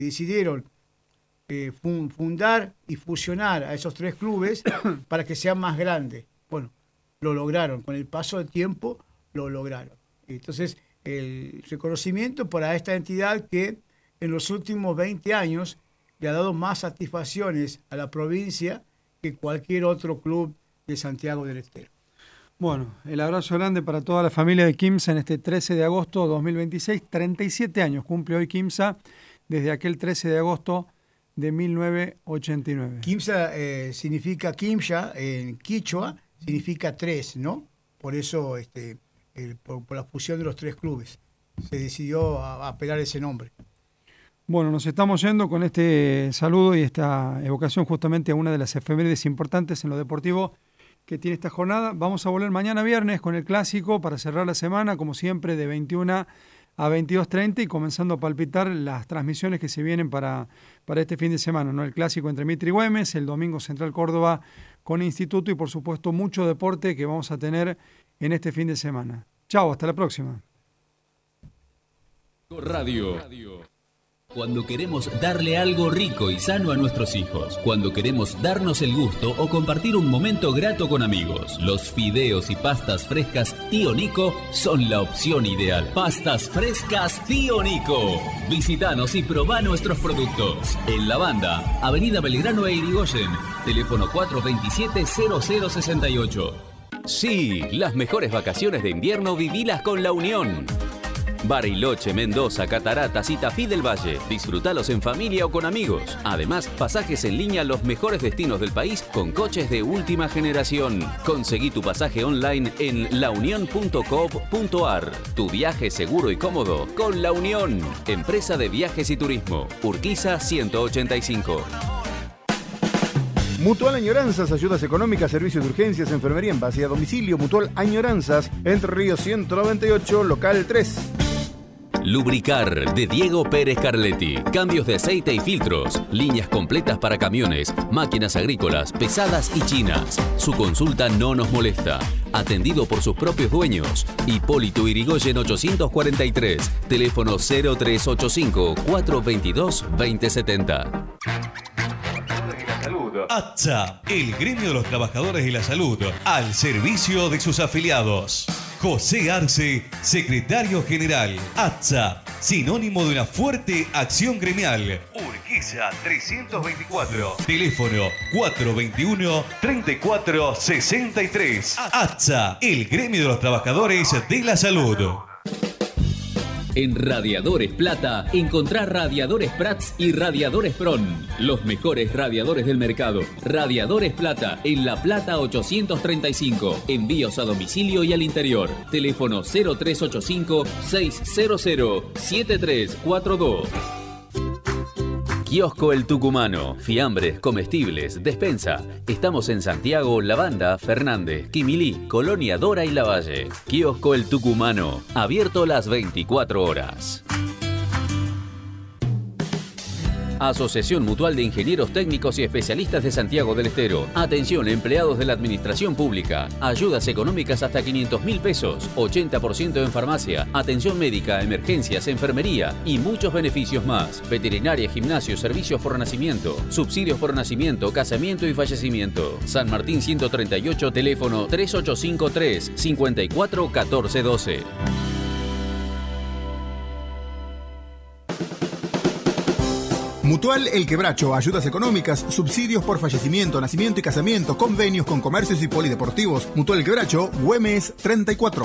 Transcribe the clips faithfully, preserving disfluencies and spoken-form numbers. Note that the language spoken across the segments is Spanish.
decidieron eh, fundar y fusionar a esos tres clubes para que sean más grandes. Bueno, lo lograron, con el paso del tiempo lo lograron. Entonces, el reconocimiento para esta entidad que en los últimos veinte años le ha dado más satisfacciones a la provincia que cualquier otro club de Santiago del Estero. Bueno, el abrazo grande para toda la familia de Quimsa en este trece de agosto de dos mil veintiséis. treinta y siete años cumple hoy Quimsa desde aquel trece de agosto de mil novecientos ochenta y nueve. Quimsa eh, significa Quimsa, en quichua significa tres, ¿no? Por eso, este, el, por, por la fusión de los tres clubes, se decidió a, a apelar ese nombre. Bueno, nos estamos yendo con este saludo y esta evocación justamente a una de las efemérides importantes en lo deportivo que tiene esta jornada. Vamos a volver mañana viernes con el clásico para cerrar la semana, como siempre, de veintiuna a veintidós treinta y comenzando a palpitar las transmisiones que se vienen para, para este fin de semana, ¿no? El clásico entre Mitre y Güemes, el domingo Central Córdoba con Instituto y, por supuesto, mucho deporte que vamos a tener en este fin de semana. Chao, hasta la próxima. Radio. Cuando queremos darle algo rico y sano a nuestros hijos. Cuando queremos darnos el gusto o compartir un momento grato con amigos. Los fideos y pastas frescas Tío Nico son la opción ideal. Pastas frescas Tío Nico. Visítanos y probá nuestros productos. En La Banda, Avenida Belgrano e Irigoyen. Teléfono cuatro dos siete, cero cero seis ocho. Sí, las mejores vacaciones de invierno vivilas con La Unión. Bariloche, Mendoza, Cataratas y Tafí del Valle. Disfrútalos en familia o con amigos. Además, pasajes en línea a los mejores destinos del país con coches de última generación. Conseguí tu pasaje online en la unión punto coop punto ar. Tu viaje seguro y cómodo con La Unión. Empresa de Viajes y Turismo. Urquiza ciento ochenta y cinco. Mutual Añoranzas, ayudas económicas, servicios de urgencias, enfermería en base a domicilio. Mutual Añoranzas, Entre Ríos ciento noventa y ocho, local tres. Lubricar de Diego Pérez Carletti. Cambios de aceite y filtros. Líneas completas para camiones, máquinas agrícolas, pesadas y chinas. Su consulta no nos molesta. Atendido por sus propios dueños. Hipólito Irigoyen ochocientos cuarenta y tres. Teléfono cero tres ocho cinco, cuatro dos dos, dos cero siete cero. ATSA, el gremio de los trabajadores de la salud, al servicio de sus afiliados. José Arce, secretario general. ATSA, sinónimo de una fuerte acción gremial. Urquiza trescientos veinticuatro. Teléfono cuatro dos uno, tres cuatro seis tres. ATSA, el gremio de los trabajadores de la salud. En Radiadores Plata, encontrá Radiadores Prats y Radiadores Pron. Los mejores radiadores del mercado. Radiadores Plata, en La Plata ochocientos treinta y cinco. Envíos a domicilio y al interior. Teléfono cero tres ocho cinco, seis cero cero, siete tres cuatro dos. Kiosco El Tucumano. Fiambres, comestibles, despensa. Estamos en Santiago, La Banda, Fernández, Quimilí, Colonia Dora y Lavalle. Kiosco El Tucumano. Abierto las veinticuatro horas. Asociación Mutual de Ingenieros Técnicos y Especialistas de Santiago del Estero. Atención, empleados de la Administración Pública. Ayudas económicas hasta quinientos mil pesos. ochenta por ciento en farmacia. Atención médica, emergencias, enfermería y muchos beneficios más. Veterinaria, gimnasio, servicios por nacimiento. Subsidios por nacimiento, casamiento y fallecimiento. San Martín ciento treinta y ocho, teléfono tres ocho cinco tres, cinco cuatro uno cuatro uno dos. Mutual El Quebracho, ayudas económicas, subsidios por fallecimiento, nacimiento y casamiento, convenios con comercios y polideportivos. Mutual El Quebracho, Güemes treinta y cuatro.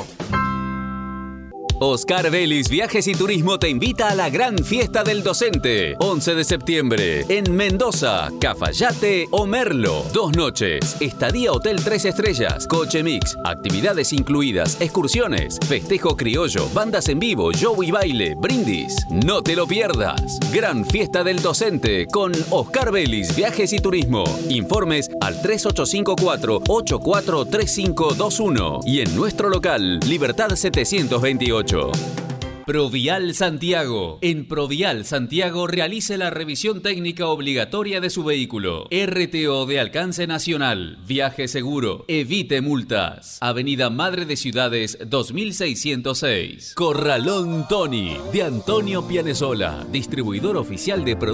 Oscar Vélez Viajes y Turismo te invita a la gran fiesta del docente. once de septiembre, en Mendoza, Cafayate o Merlo. Dos noches, estadía hotel tres estrellas, coche mix, actividades incluidas, excursiones, festejo criollo, bandas en vivo, show y baile, brindis. No te lo pierdas. Gran fiesta del docente con Oscar Vélez Viajes y Turismo. Informes al tres ocho cinco cuatro, ocho cuatro tres cinco dos uno y en nuestro local, Libertad setecientos veintiocho. Provial Santiago. En Provial Santiago realice la revisión técnica obligatoria de su vehículo. R T O de alcance nacional. Viaje seguro. Evite multas. Avenida Madre de Ciudades dos mil seiscientos seis. Corralón Tony de Antonio Pianesola, distribuidor oficial de productos